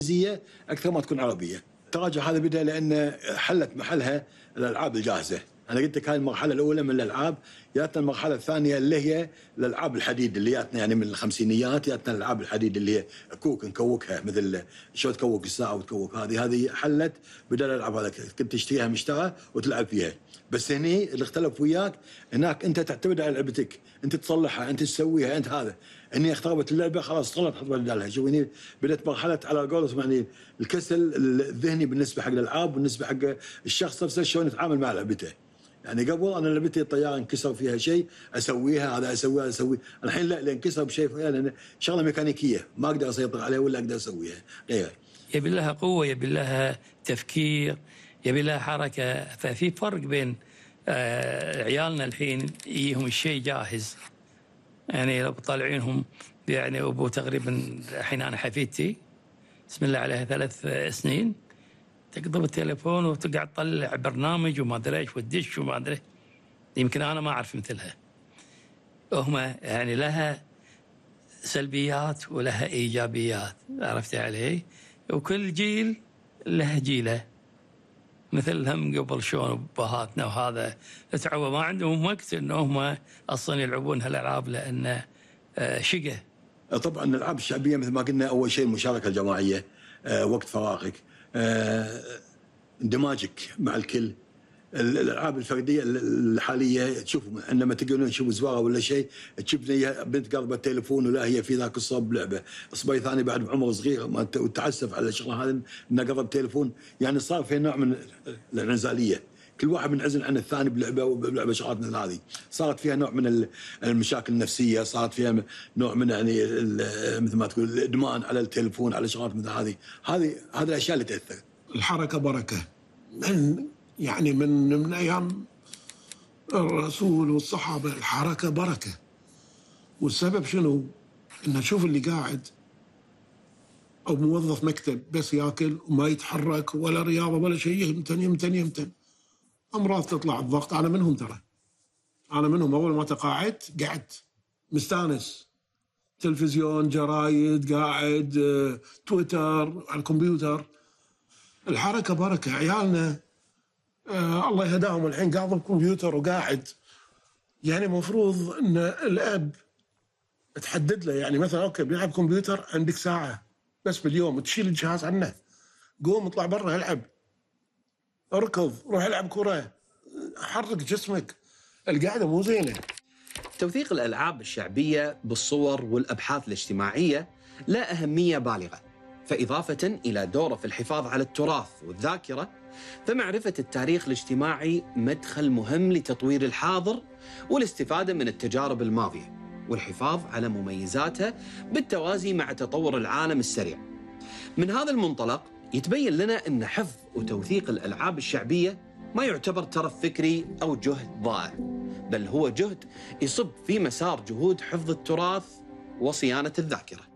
انجليزيه اكثر ما تكون عربيه. التراجع هذا بدا لان حلت محلها الالعاب الجاهزه. انا قلت لك هاي المرحله الاولى من الالعاب، جاتنا المرحله الثانيه اللي هي الالعاب الحديد اللي جاتنا يعني من الخمسينيات، جاتنا الالعاب الحديد اللي هي كوك نكوكها مثل شو تكوك الساعه وتكوك هذه حلت. بدا الالعاب هذا كنت تشتريها مشترى وتلعب فيها. بس هني اللي اختلف وياك هناك انت تعتمد على لعبتك، انت تصلحها، انت تسويها، انت هذا. هني اختربت اللعبه خلاص غلط تحط بدالها. شوف هني بدات مرحله على قولتهم يعني الكسل الذهني بالنسبه حق الالعاب، بالنسبه حق الشخص نفسه شلون يتعامل مع لعبته. يعني قبل انا لعبتي الطياره انكسر فيها شيء اسويها، هذا اسويها اسوي. الحين لا، اللي انكسر بشيء فيها لان شغله ميكانيكيه ما اقدر اسيطر عليها ولا اقدر اسويها غير. يبي لها قوه، يبي لها تفكير، يبي لها حركه. ففي فرق بين عيالنا الحين يجيهم الشيء جاهز. يعني لو طالعينهم يعني ابو تقريبا الحين انا حفيدتي بسم الله عليها 3 سنين تقضب التليفون وتقعد تطلع برنامج وما ادري ايش وتدش وما ادري. يمكن انا ما اعرف مثلها. هم يعني لها سلبيات ولها ايجابيات، عرفت علي؟ وكل جيل له جيله. مثلهم قبل شلون ابهاتنا وهذا تعبوا ما عندهم وقت انهم اصلا يلعبون هالالعاب لان شقه. طبعا الالعاب الشعبيه مثل ما قلنا اول شيء المشاركه الجماعيه، وقت فراغك، اندماجك مع الكل. الالعاب الفرديه الحاليه تشوف عندما تقولون تشوف زواغه ولا شيء تشوف بنت قلبها التليفون ولا هي في ذاك الصوب لعبه، صبي ثاني بعد بعمر صغير وتعسف على الشغله هذه انه قلب التليفون. يعني صار في نوع من الانعزاليه، كل واحد منعزل عن الثاني بلعبه وبلعبه شغلات مثل هذه. صارت فيها نوع من المشاكل النفسيه، صارت فيها نوع من يعني مثل ما تقول الادمان على التليفون على شغلات مثل هذه. هذه الاشياء اللي تاثر. الحركه بركه من ايام الرسول والصحابه. الحركه بركه، والسبب شنو؟ ان شوف اللي قاعد او موظف مكتب بس ياكل وما يتحرك ولا رياضه ولا شيء، يمتن امراض تطلع، الضغط. انا منهم ترى، انا منهم. اول ما تقاعدت قعدت مستانس، تلفزيون، جرايد، قاعد تويتر على الكمبيوتر. الحركه بركه. عيالنا الله يهداهم الحين قاعد بالكمبيوتر وقاعد. يعني مفروض ان الاب تحدد له، يعني مثلا اوكي بيلعب كمبيوتر عندك ساعه بس باليوم وتشيل الجهاز عنه، قوم اطلع برا العب، اركض، روح العب كره، حرك جسمك. القعده مو زينه. توثيق الالعاب الشعبيه بالصور والابحاث الاجتماعيه له اهميه بالغه، فاضافه الى دوره في الحفاظ على التراث والذاكره، فمعرفة التاريخ الاجتماعي مدخل مهم لتطوير الحاضر والاستفادة من التجارب الماضية والحفاظ على مميزاتها بالتوازي مع تطور العالم السريع. من هذا المنطلق يتبين لنا أن حفظ وتوثيق الألعاب الشعبية ما يعتبر ترف فكري أو جهد ضائع، بل هو جهد يصب في مسار جهود حفظ التراث وصيانة الذاكرة.